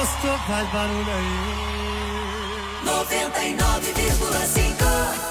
gosto faz barulho aí. 99,5.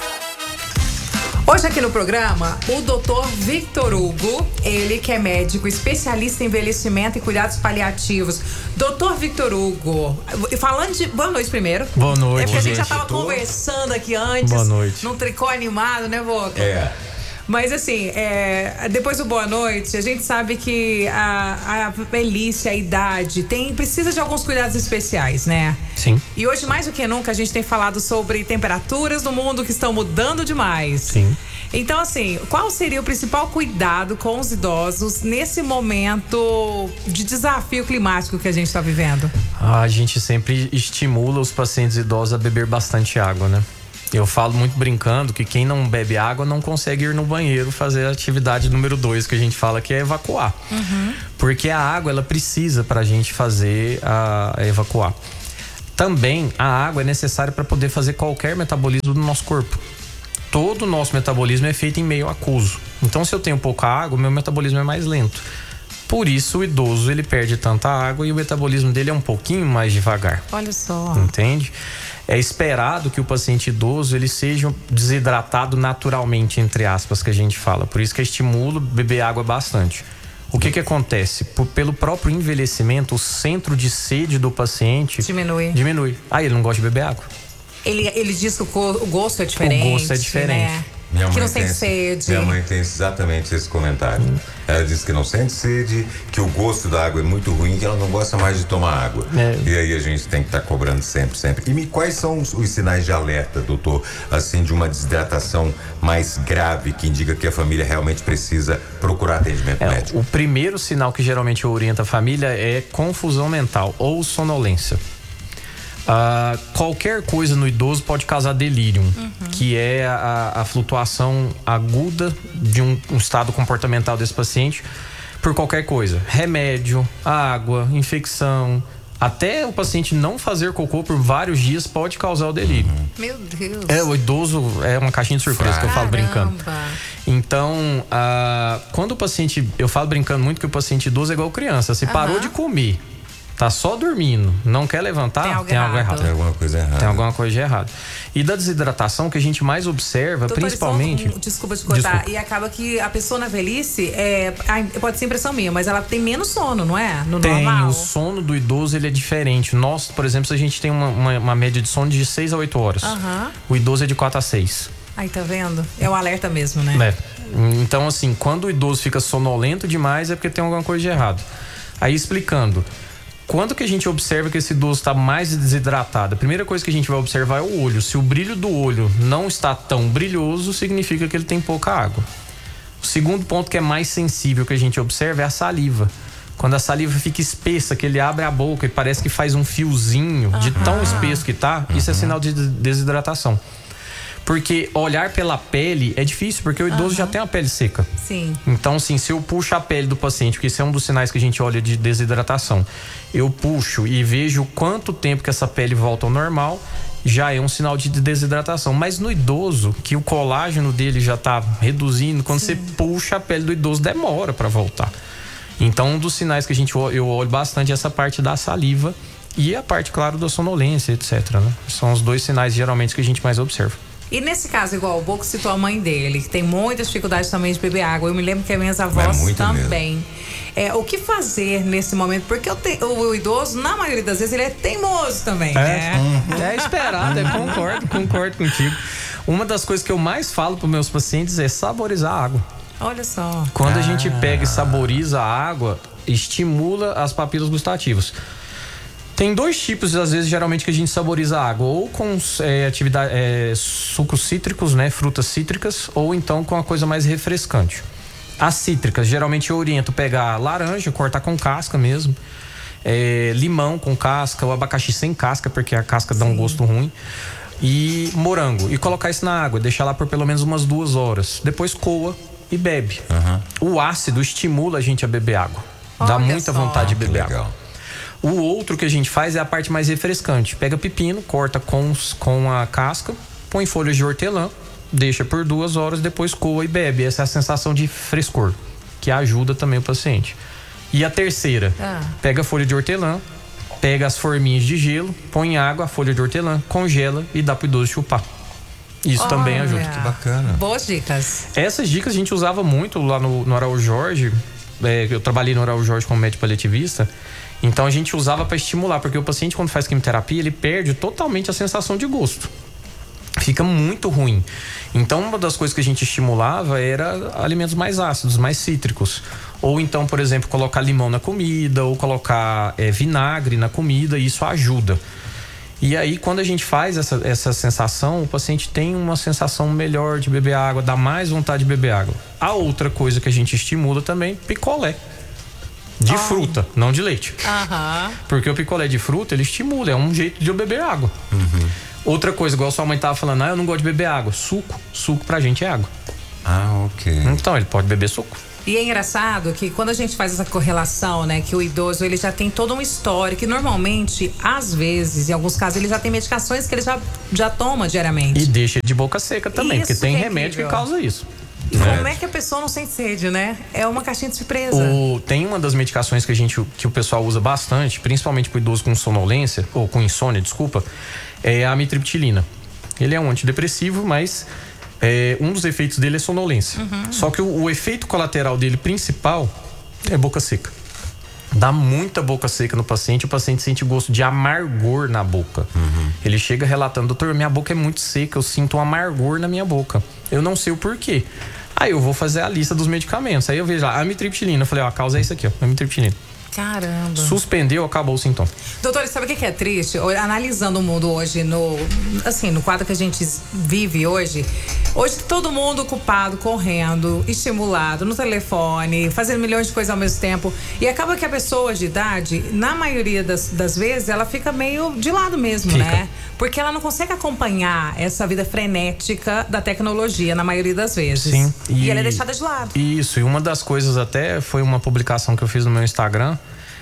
Hoje aqui no programa, o Dr. Victor Hugo, ele que é médico, especialista em envelhecimento e cuidados paliativos. Dr. Victor Hugo, falando de... Boa noite primeiro. Boa noite, É porque a gente já gente. tava conversando aqui antes. Boa noite. Num tricô animado, né, Voto? É. Mas assim, depois do boa noite, a gente sabe que a velhice, a idade, precisa de alguns cuidados especiais, né? Sim. E hoje, mais do que nunca, a gente tem falado sobre temperaturas no mundo que estão mudando demais. Sim. Então, assim, qual seria o principal cuidado com os idosos nesse momento de desafio climático que a gente está vivendo? A gente sempre estimula os pacientes idosos a beber bastante água, né? Eu falo muito brincando que quem não bebe água não consegue ir no banheiro fazer a atividade número 2 que a gente fala, que é evacuar. Uhum. Porque a água, ela precisa pra gente fazer a evacuar. Também a água é necessária para poder fazer qualquer metabolismo do nosso corpo. Todo o nosso metabolismo é feito em meio aquoso. Então, se eu tenho pouca água, meu metabolismo é mais lento. Por isso, o idoso, ele perde tanta água e o metabolismo dele é um pouquinho mais devagar. Olha só. Entende? É esperado que o paciente idoso, ele seja desidratado naturalmente, entre aspas, que a gente fala. Por isso que eu estimulo beber água bastante. O que acontece? Pelo próprio envelhecimento, o centro de sede do paciente diminui. Aí ele não gosta de beber água. Ele diz que o gosto é diferente. O gosto é diferente. Né? Minha Que mãe não sente sede. Minha mãe tem exatamente esse comentário. Ela diz que não sente sede, que o gosto da água é muito ruim, que ela não gosta mais de tomar água. E aí a gente tem que estar cobrando sempre. E quais são os sinais de alerta, doutor, assim, de uma desidratação mais grave, que indica que a família realmente precisa procurar atendimento médico? O primeiro sinal que geralmente orienta a família é confusão mental ou sonolência. Qualquer coisa no idoso pode causar delírio, que é a flutuação aguda de um estado comportamental desse paciente por qualquer coisa. Remédio, água, infecção, até o paciente não fazer cocô por vários dias pode causar o delírio. Meu Deus. O idoso é uma caixinha de surpresa que eu falo brincando. Então, quando o paciente, eu falo brincando muito que o paciente idoso é igual criança, se parou de comer, tá só dormindo, não quer levantar, tem algo errado. Tem alguma coisa errada. Tem alguma coisa de errado. E da desidratação, que a gente mais observa, Doutor, principalmente... Desculpa te cortar. E acaba que a pessoa na velhice, pode ser impressão minha, mas ela tem menos sono, não é? Normal. O sono do idoso, ele é diferente. Nós, por exemplo, se a gente tem uma média de sono de 6 a 8 horas. O idoso é de 4 a 6. Aí, tá vendo? É um alerta mesmo, né? Então, assim, quando o idoso fica sonolento demais, é porque tem alguma coisa de errado. Aí, explicando... Quando que a gente observa que esse idoso está mais desidratado? A primeira coisa que a gente vai observar é o olho. Se o brilho do olho não está tão brilhoso, significa que ele tem pouca água. O segundo ponto que é mais sensível que a gente observa é a saliva. Quando a saliva fica espessa, que ele abre a boca e parece que faz um fiozinho de tão espesso que tá, isso é sinal de desidratação. Porque olhar pela pele é difícil, porque o idoso já tem a pele seca. Sim. Então, assim, se eu puxo a pele do paciente, porque esse é um dos sinais que a gente olha de desidratação, eu puxo e vejo quanto tempo que essa pele volta ao normal, já é um sinal de desidratação. Mas no idoso, que o colágeno dele já tá reduzindo, quando você puxa a pele do idoso, demora para voltar. Então, um dos sinais que eu olho bastante é essa parte da saliva e a parte, claro, da sonolência, etc, né? São os dois sinais, geralmente, que a gente mais observa. E nesse caso, igual o Boco citou a mãe dele, que tem muita dificuldade também de beber água. Eu me lembro que as minhas avós também. O que fazer nesse momento? Porque o idoso, na maioria das vezes, ele é teimoso também, né? É esperado, concordo contigo. Uma das coisas que eu mais falo para meus pacientes é saborizar a água. Olha só. Quando a gente pega e saboriza a água, estimula as papilas gustativas. Tem dois tipos, às vezes, geralmente, que a gente saboriza a água. Ou com sucos cítricos, né? Frutas cítricas. Ou então com uma coisa mais refrescante. As cítricas, geralmente eu oriento pegar laranja, cortar com casca mesmo. Limão com casca, ou abacaxi sem casca, porque a casca dá um gosto ruim. E morango. E colocar isso na água, deixar lá por pelo menos umas 2 horas. Depois coa e bebe. O ácido estimula a gente a beber água. Dá muita vontade de beber água. O outro que a gente faz é a parte mais refrescante. Pega pepino, corta com a casca, põe folhas de hortelã, deixa por 2 horas, depois coa e bebe. Essa é a sensação de frescor, que ajuda também o paciente. E a terceira, pega a folha de hortelã, Pega as forminhas de gelo, põe água, a folha de hortelã, congela e dá pro idoso chupar. Isso também ajuda. Que bacana. Boas dicas. Essas dicas a gente usava muito lá no Araújo Jorge. Eu trabalhei no Araújo Jorge como médico paliativista. Então a gente usava para estimular, porque o paciente, quando faz quimioterapia, ele perde totalmente a sensação de gosto. Fica muito ruim. Então uma das coisas que a gente estimulava era alimentos mais ácidos, mais cítricos. Ou então, por exemplo, colocar limão na comida, ou colocar vinagre na comida, e isso ajuda. E aí, quando a gente faz essa sensação, o paciente tem uma sensação melhor de beber água, dá mais vontade de beber água. A outra coisa que a gente estimula também, picolé. De fruta, não de leite. Porque o picolé de fruta, ele estimula, é um jeito de eu beber água. Outra coisa, igual sua mãe tava falando, eu não gosto de beber água. Suco pra gente é água. Ok. Então, ele pode beber suco. E é engraçado que quando a gente faz essa correlação, né, que o idoso ele já tem todo um histórico, que normalmente, às vezes, em alguns casos, ele já tem medicações que ele já toma diariamente. E deixa de boca seca também, Isso porque tem que é remédio que incrível. causa isso. E como é que a pessoa não sente sede, né? É uma caixinha de surpresa. Tem uma das medicações que o pessoal usa bastante, principalmente pro idoso com sonolência, ou com insônia, desculpa, é a amitriptilina. Ele é um antidepressivo, mas um dos efeitos dele é sonolência. Só que o efeito colateral dele principal é boca seca. Dá muita boca seca no paciente, o paciente sente gosto de amargor na boca. Ele chega relatando, doutor, minha boca é muito seca, eu sinto um amargor na minha boca. Eu não sei o porquê. Aí eu vou fazer a lista dos medicamentos. Aí eu vejo lá, amitriptilina. Eu falei, a causa é isso aqui, amitriptilina. Caramba. Suspendeu, acabou o sintoma. Doutor, sabe o que é triste? Analisando o mundo hoje, no quadro que a gente vive hoje todo mundo ocupado, correndo, estimulado, no telefone, fazendo milhões de coisas ao mesmo tempo. E acaba que a pessoa de idade, na maioria das vezes, ela fica meio de lado mesmo, né? Porque ela não consegue acompanhar essa vida frenética da tecnologia, na maioria das vezes. Sim. E ela é deixada de lado. Isso, e uma das coisas até foi uma publicação que eu fiz no meu Instagram.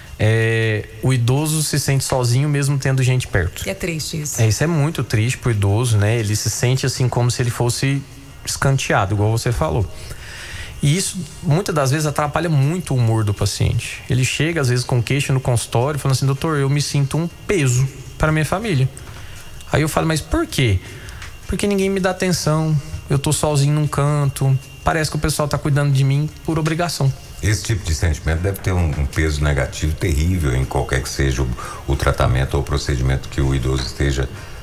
O idoso se sente sozinho mesmo tendo gente perto. E é triste isso. Isso é muito triste pro idoso, né? Ele se sente assim como se ele fosse escanteado, igual você falou. E isso muitas das vezes atrapalha muito o humor do paciente. Ele chega às vezes com queixa no consultório falando assim, doutor, eu me sinto um peso para minha família. Aí eu falo, mas por quê? Porque ninguém me dá atenção, eu tô sozinho num canto, parece que o pessoal tá cuidando de mim por obrigação. Esse tipo de sentimento deve ter um peso negativo terrível em qualquer que seja o tratamento ou o procedimento que o idoso esteja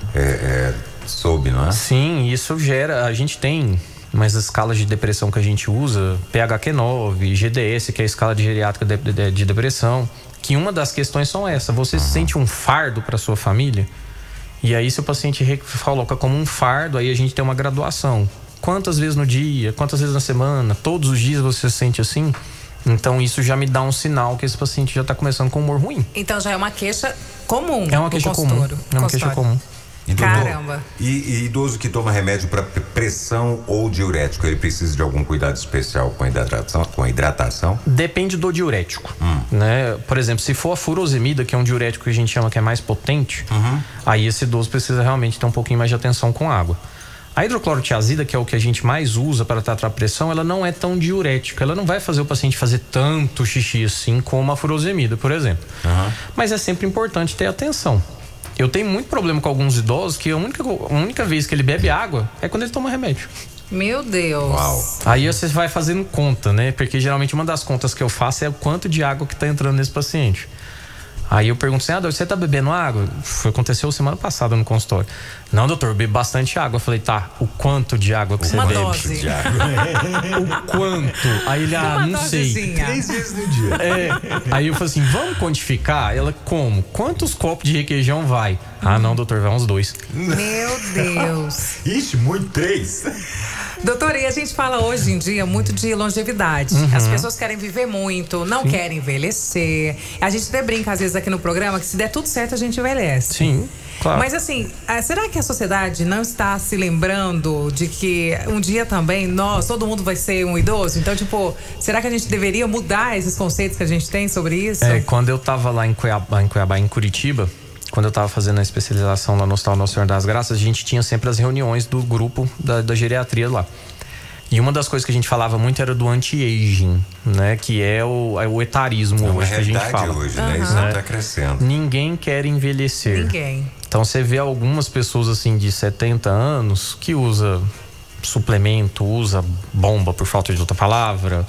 sob, não é? Sim, isso gera, a gente tem umas escalas de depressão que a gente usa, PHQ-9, GDS, que é a escala de geriátrica de depressão, que uma das questões são essa, você se sente um fardo para sua família, e aí se o paciente coloca como um fardo, aí a gente tem uma graduação. Quantas vezes no dia, quantas vezes na semana, todos os dias você se sente assim? Então isso já me dá um sinal que esse paciente já está começando com humor ruim. Então já é uma queixa comum. É uma queixa comum. É uma queixa comum. Caramba. E idoso que toma remédio para pressão ou diurético, ele precisa de algum cuidado especial com a hidratação? Depende do diurético, né? Por exemplo, se for a furosemida, que é um diurético que a gente chama que é mais potente, aí esse idoso precisa realmente ter um pouquinho mais de atenção com água. A hidroclorotiazida, que é o que a gente mais usa para tratar a pressão, ela não é tão diurética. Ela não vai fazer o paciente fazer tanto xixi assim como a furosemida, por exemplo. Mas é sempre importante ter atenção. Eu tenho muito problema com alguns idosos que a única vez que ele bebe água é quando ele toma remédio. Meu Deus. Uau. Aí você vai fazendo conta, né? Porque geralmente uma das contas que eu faço é o quanto de água que tá entrando nesse paciente. Aí eu pergunto assim, você tá bebendo água? Aconteceu semana passada no consultório. Não, doutor, eu bebo bastante água. Eu falei, tá, o quanto de água que você bebe? Dose. De água. O quanto? Aí ele, não sei. 3 vezes no dia. Aí eu falei assim, vamos quantificar? Ela, como? Quantos copos de requeijão vai? Não, doutor, vai uns 2. Meu Deus. Ixi, muito 3. Doutora, e a gente fala hoje em dia muito de longevidade. As pessoas querem viver muito, não querem envelhecer. A gente até brinca às vezes aqui no programa que se der tudo certo a gente envelhece. Sim, claro. Mas assim, será que a sociedade não está se lembrando de que um dia também todo mundo vai ser um idoso? Então, será que a gente deveria mudar esses conceitos que a gente tem sobre isso? Quando eu tava lá em Cuiabá, em Curitiba, quando eu tava fazendo a especialização lá no Hospital Nossa Senhora das Graças, a gente tinha sempre as reuniões do grupo da geriatria lá. E uma das coisas que a gente falava muito era do anti-aging, né? Que é o etarismo hoje que a gente fala. Hoje, né? Isso não tá crescendo. Ninguém quer envelhecer. Ninguém. Então você vê algumas pessoas assim de 70 anos que usa suplemento, usa bomba, por falta de outra palavra,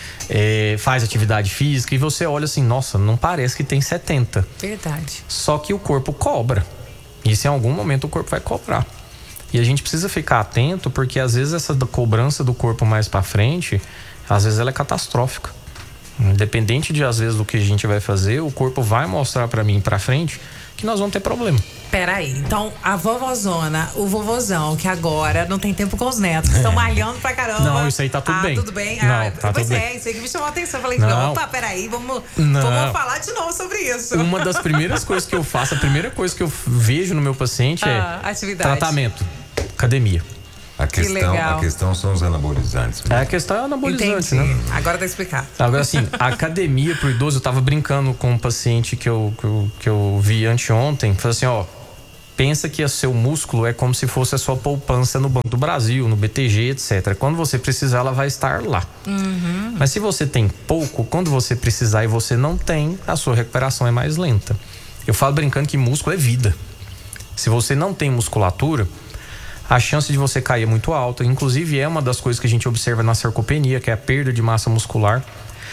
faz atividade física e você olha assim, nossa, não parece que tem 70. Verdade. Só que o corpo cobra. E se em algum momento o corpo vai cobrar. E a gente precisa ficar atento, porque às vezes essa cobrança do corpo mais pra frente, às vezes ela é catastrófica. Independente de às vezes do que a gente vai fazer, o corpo vai mostrar pra mim pra frente que nós vamos ter problema. Peraí, então a vovozona, o vovozão, que agora não tem tempo com os netos, estão malhando pra caramba. Não, isso aí tá tudo bem. Tudo bem? Não, tá pois tudo é, bem. isso aí que me chamou a atenção. Eu falei, não. opa, peraí, vamos falar de novo sobre isso. Uma das primeiras coisas que eu faço, a primeira coisa que eu vejo no meu paciente é atividade. Tratamento, academia. A questão são os anabolizantes. A questão é anabolizante, né? Agora tá explicado. Agora, assim, a academia pro idoso, eu tava brincando com um paciente que eu vi anteontem. Falei assim, ó, pensa que o seu músculo é como se fosse a sua poupança no Banco do Brasil, no BTG, etc. Quando você precisar, ela vai estar lá. Mas se você tem pouco, quando você precisar e você não tem, a sua recuperação é mais lenta. Eu falo brincando que músculo é vida. Se você não tem musculatura, a chance de você cair é muito alta. Inclusive, é uma das coisas que a gente observa na sarcopenia, que é a perda de massa muscular.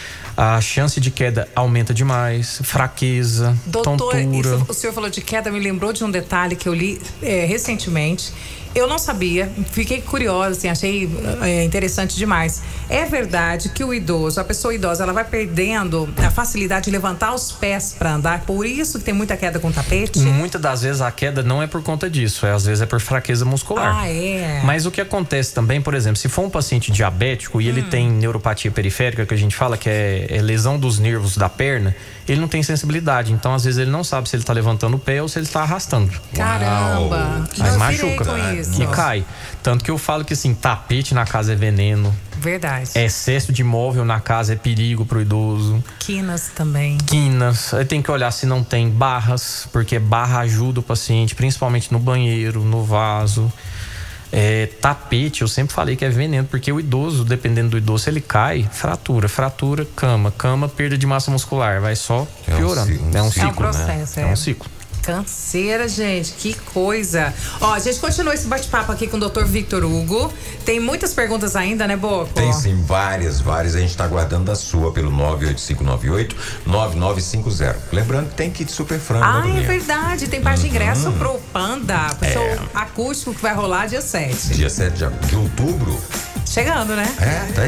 A chance de queda aumenta demais, fraqueza, tontura. O senhor falou de queda, me lembrou de um detalhe que eu li recentemente. Eu não sabia, fiquei curiosa, assim, achei interessante demais. É verdade que o idoso, a pessoa idosa, ela vai perdendo a facilidade de levantar os pés para andar, por isso que tem muita queda com tapete? Muitas das vezes a queda não é por conta disso, às vezes é por fraqueza muscular. Mas o que acontece também, por exemplo, se for um paciente diabético e ele tem neuropatia periférica, que a gente fala que é lesão dos nervos da perna, ele não tem sensibilidade, então às vezes ele não sabe se ele tá levantando o pé ou se ele tá arrastando. Caramba! Aí machuca e cai. Tanto que eu falo que assim, tapete na casa é veneno. Verdade. Excesso de móvel na casa é perigo pro idoso. Quinas também. Aí tem que olhar se não tem barras, porque barra ajuda o paciente, principalmente no banheiro, no vaso. Tapete, eu sempre falei que é veneno, porque o idoso, dependendo do idoso, se ele cai, fratura, cama, perda de massa muscular, vai só piorando. É um ciclo, é um processo, né? É um ciclo. Canseira, gente, que coisa. Ó, a gente continua esse bate-papo aqui com o Dr. Victor Hugo. Tem muitas perguntas ainda, né, Boco? Tem sim, várias. A gente tá aguardando a sua pelo 98598-9950. Lembrando que tem kit super frango. É verdade, tem parte de ingresso pro Panda, pro show acústico que vai rolar dia 7. Dia 7 de outubro. Chegando, né? Tá